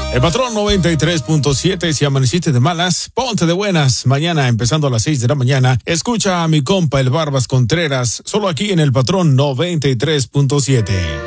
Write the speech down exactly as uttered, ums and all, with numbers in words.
El patrón noventa y tres punto siete, si amaneciste de malas, ponte de buenas. Mañana, empezando a las seis de la mañana, escucha a mi compa el Barbas Contreras, solo aquí en el patrón noventa y tres punto siete.